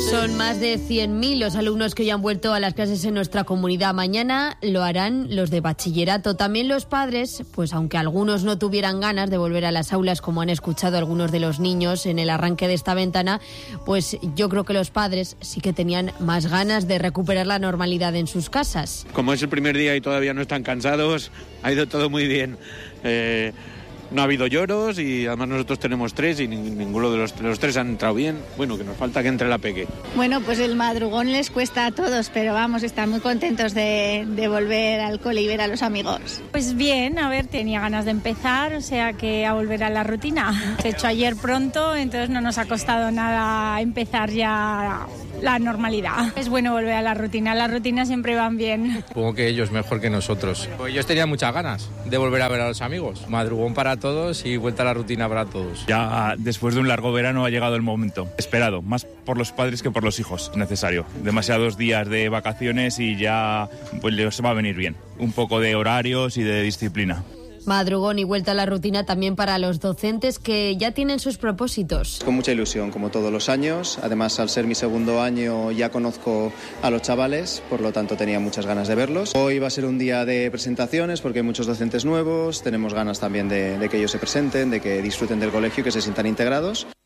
Son más de 100.000 los alumnos que hoy han vuelto a las clases en nuestra comunidad. Mañana lo harán los de bachillerato. También los padres, pues aunque algunos no tuvieran ganas de volver a las aulas, como han escuchado algunos de los niños en el arranque de esta ventana, pues yo creo que los padres sí que tenían más ganas de recuperar la normalidad en sus casas. Como es el primer día y todavía no están cansados, ha ido todo muy bien. No ha habido lloros y además nosotros tenemos 3 y ninguno de los 3 han entrado bien. Bueno, que nos falta que entre la peque. Bueno, pues el madrugón les cuesta a todos, pero vamos, están muy contentos de volver al cole y ver a los amigos. Pues bien, a ver, tenía ganas de empezar, o sea que a volver a la rutina. Se ha hecho ayer pronto, entonces no nos ha costado nada empezar ya la normalidad. Es bueno volver a la rutina, las rutinas siempre van bien. Supongo que ellos mejor que nosotros. Pues ellos tenían muchas ganas de volver a ver a los amigos. Madrugón para todos y vuelta a la rutina para todos. Ya después de un largo verano ha llegado el momento esperado, más por los padres que por los hijos, necesario. Demasiados días de vacaciones y ya pues les va a venir bien. Un poco de horarios y de disciplina. Madrugón y vuelta a la rutina también para los docentes que ya tienen sus propósitos. Con mucha ilusión, como todos los años. Además, al ser mi segundo año ya conozco a los chavales, por lo tanto tenía muchas ganas de verlos. Hoy va a ser un día de presentaciones porque hay muchos docentes nuevos. Tenemos ganas también de que ellos se presenten, de que disfruten del colegio y que se sientan integrados.